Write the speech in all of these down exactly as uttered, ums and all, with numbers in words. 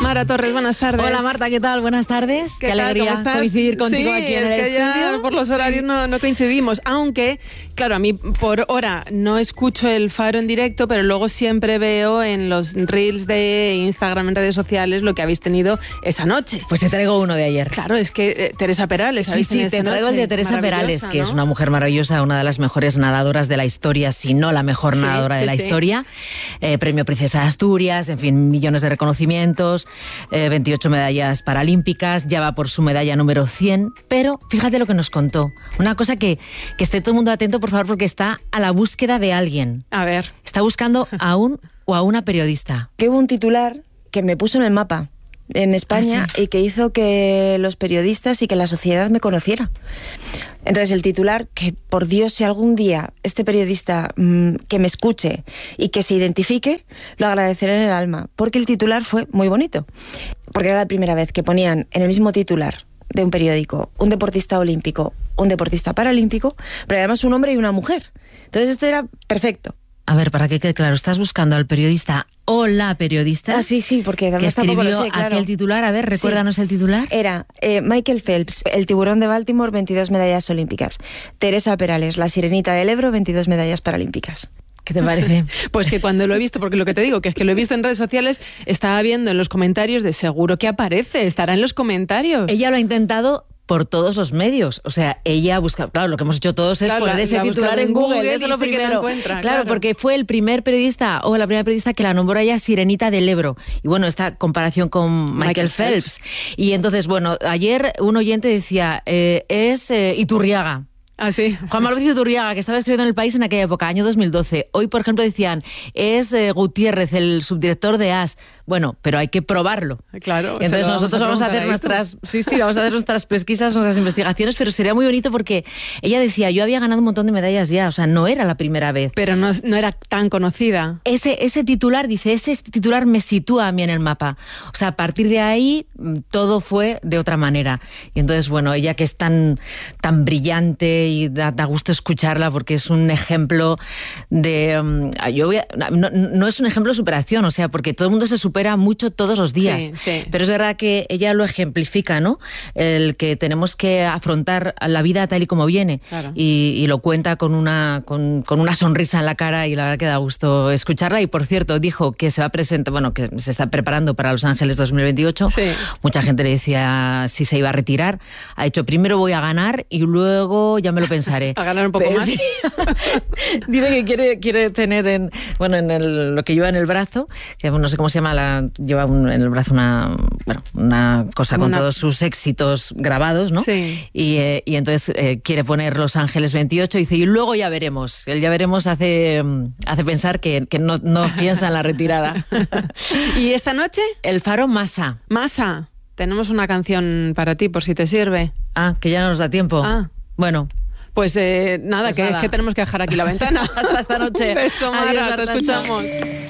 Tamara Torres, buenas tardes. Hola Marta, ¿qué tal? Buenas tardes. ¿Qué, Qué tal? alegría coincidir contigo sí, aquí en es el que estudio. Ya por los horarios no, no coincidimos, aunque, claro, a mí por hora no escucho el Faro en directo, pero luego siempre veo en los reels de Instagram, en redes sociales, lo que habéis tenido esa noche. Pues te traigo uno de ayer. Claro, es que eh, Teresa Perales, Sí, habéis sí, tenido te esta traigo noche. el de Teresa Perales, que ¿no? es una mujer maravillosa, una de las mejores nadadoras de la historia, si no la mejor Sí, nadadora sí, de la sí. historia. Eh, premio Princesa de Asturias, en fin, millones de reconocimientos, eh, veintiocho medallas paralímpicas, ya va por su medalla número cien, pero fíjate lo que nos contó. Una cosa que, que esté todo el mundo atento, por favor, porque está a la búsqueda de alguien. A ver. Está buscando a un o a una periodista. Que hubo un titular que me puso en el mapa en España ¿Ah, sí? y que hizo que los periodistas y que la sociedad me conociera. Entonces el titular, que por Dios, si algún día este periodista mmm, que me escuche y que se identifique, lo agradeceré en el alma, porque el titular fue muy bonito, porque era la primera vez que ponían en el mismo titular de un periódico un deportista olímpico, un deportista paralímpico, pero además un hombre y una mujer. Entonces esto era perfecto. A ver, para que quede claro, estás buscando al periodista o la periodista Ah, sí, sí, porque que además tampoco escribió lo sé, claro. aquel titular. A ver, recuérdanos Sí. el titular. Era eh, Michael Phelps, el tiburón de Baltimore, veintidós medallas olímpicas. Teresa Perales, la sirenita del Ebro, veintidós medallas paralímpicas. ¿Qué te parece? Pues que cuando lo he visto, porque lo que te digo, que es que lo he visto en redes sociales, estaba viendo en los comentarios de seguro que aparece, estará en los comentarios. Ella lo ha intentado por todos los medios. O sea, ella busca... Claro, lo que hemos hecho todos es Claro, poner la- ese la ha titular buscado en en Google. Google Eso es y lo dice que no primero. encuentra, claro, claro. porque fue el primer periodista o la primera periodista que la nombró a ella Sirenita del Ebro. Y bueno, esta comparación con Michael, Michael Phelps. Phelps. Y entonces, bueno, ayer un oyente decía, eh, es eh, Iturriaga. Ah, sí. Juan Manuel Iturriaga, que estaba escribiendo en El País en aquella época, año dos mil doce. Hoy, por ejemplo, decían, es eh, Gutiérrez, el subdirector de A S. Bueno, pero hay que probarlo. Claro. Y entonces se lo nosotros vamos a, preguntar hacer ahí nuestras, sí, sí, vamos a hacer nuestras pesquisas, nuestras investigaciones, pero sería muy bonito porque ella decía, yo había ganado un montón de medallas ya, o sea, no era la primera vez. tú. Pero no, no era tan conocida. Ese, ese titular, dice, ese titular me sitúa a mí en el mapa. O sea, a partir de ahí mm, todo fue de otra manera. Y entonces, bueno, ella que es tan, tan brillante y da, da gusto escucharla porque es un ejemplo de... Um, yo voy a, no, no es un ejemplo de superación, o sea, porque todo el mundo se supera mucho todos los días. Sí, sí. Pero es verdad que ella lo ejemplifica, ¿no? El que tenemos que afrontar la vida tal y como viene. Claro. Y, y lo cuenta con una, con, con una sonrisa en la cara y la verdad que da gusto escucharla. Y por cierto, dijo que se va a presentar, bueno, que se está preparando para Los Ángeles dos mil veintiocho. Sí. Mucha gente le decía si se iba a retirar. Ha dicho, primero voy a ganar y luego ya me lo pensaré. A ganar un poco Pero más. sí. Dice que quiere, quiere tener en, bueno, en el, lo que lleva en el brazo, que no sé cómo se llama, la, lleva un, en el brazo una, bueno, una cosa Como con una- todos sus éxitos grabados, ¿no? Sí. Y, eh, y entonces eh, quiere poner Los Ángeles veintiocho y dice, y luego ya veremos. El ya veremos hace, mm, hace pensar que, que no, no piensa en la retirada. ¿Y esta noche? El Faro Masa. Masa, tenemos una canción para ti, por si te sirve. Ah, que ya no nos da tiempo. Ah. Bueno. Pues eh, nada, Pues que, nada. que tenemos que dejar aquí la ventana. Hasta esta noche. Un beso, Mara, Adiós, te Marta. escuchamos.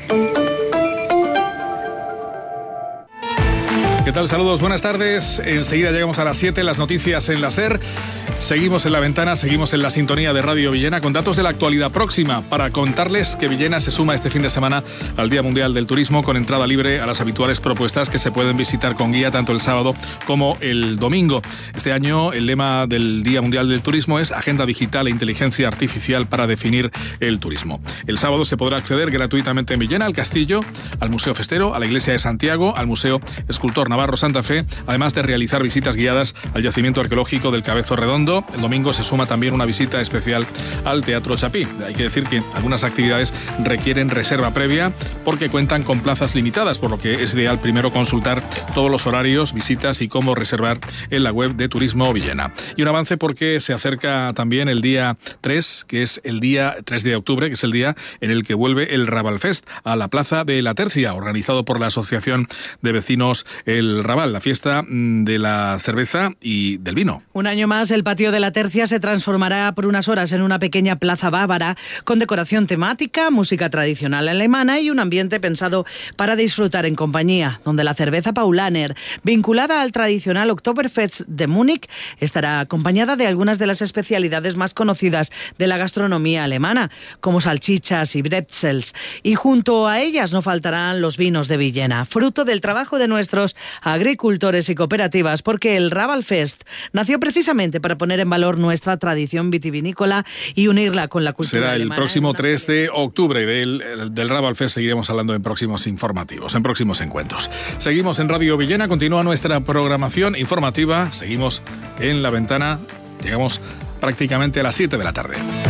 ¿Qué tal? Saludos, buenas tardes. Enseguida llegamos a las siete, las noticias en la SER. Seguimos en la ventana, seguimos en la sintonía de Radio Villena con datos de la actualidad próxima para contarles que Villena se suma este fin de semana al Día Mundial del Turismo con entrada libre a las habituales propuestas que se pueden visitar con guía tanto el sábado como el domingo. Este año el lema del Día Mundial del Turismo es Agenda Digital e Inteligencia Artificial para definir el turismo. El sábado se podrá acceder gratuitamente en Villena al Castillo, al Museo Festero, a la Iglesia de Santiago, al Museo Escultor Navarro Santa Fe, además de realizar visitas guiadas al yacimiento arqueológico del Cabezo Redondo. El domingo se suma también una visita especial al Teatro Chapí. Hay que decir que algunas actividades requieren reserva previa porque cuentan con plazas limitadas, por lo que es ideal primero consultar todos los horarios, visitas y cómo reservar en la web de Turismo Villena. Y un avance porque se acerca también el día tres, que es el día tres de octubre, que es el día en el que vuelve el Rabalfest a la Plaza de la Tercia, organizado por la Asociación de Vecinos El el Raval, la fiesta de la cerveza y del vino. Un año más, el patio de la Tercia se transformará por unas horas en una pequeña plaza bávara con decoración temática, música tradicional alemana y un ambiente pensado para disfrutar en compañía, donde la cerveza Paulaner, vinculada al tradicional Oktoberfest de Múnich, estará acompañada de algunas de las especialidades más conocidas de la gastronomía alemana, como salchichas y bretzels, y junto a ellas no faltarán los vinos de Villena, fruto del trabajo de nuestros agricultores y cooperativas, porque el Ravalfest nació precisamente para poner en valor nuestra tradición vitivinícola y unirla con la cultura Será alemana. el próximo tres de octubre del, del Ravalfest. Seguiremos hablando en próximos informativos, en próximos encuentros. Seguimos en Radio Villena, continúa nuestra programación informativa, seguimos en La Ventana, llegamos prácticamente a las siete de la tarde.